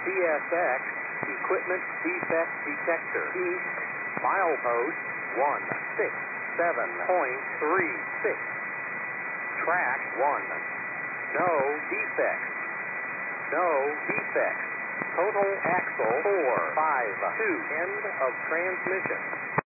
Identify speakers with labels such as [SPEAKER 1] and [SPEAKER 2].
[SPEAKER 1] CSX, equipment defect detector. East, milepost 167.36. Track 1. No defects. No defects. Total axle 452. End of transmission.